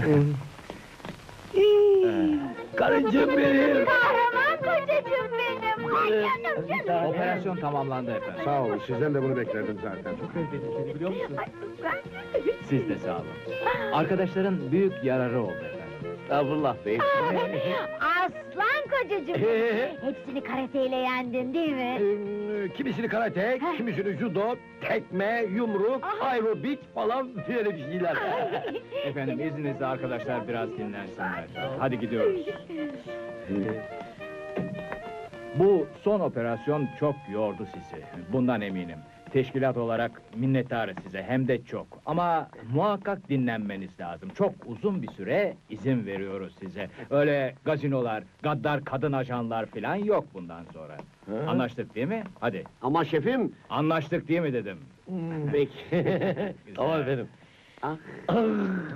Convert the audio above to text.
Karıcığım benim! Kahraman kocacığım benim! Ay canım! Operasyon tamamlandı efendim. Sağ olun, sizden de bunu beklerdim zaten. Biliyor musunuz? Ay, ben- Siz de sağ olun. Arkadaşların büyük yararı oldu efendim. Estağfurullah bey. Aslan kocacığım! Hepsini karateyle yendin değil mi? Kimisini karate, kimisini judo, tekme, yumruk, aerobik falan böyle bir şeyler. Efendim izninizle arkadaşlar biraz dinlensinler. Hadi gidiyoruz. Bu son operasyon çok yordu sizi. Bundan eminim. Teşkilat olarak minnettarız size, hem de çok. Ama muhakkak dinlenmeniz lazım. Çok uzun bir süre izin veriyoruz size. Öyle gazinolar, gaddar kadın ajanlar falan yok bundan sonra. Anlaştık değil mi? Hadi. Ama şefim... Anlaştık değil mi dedim. Peki. Güzel. Tamam efendim.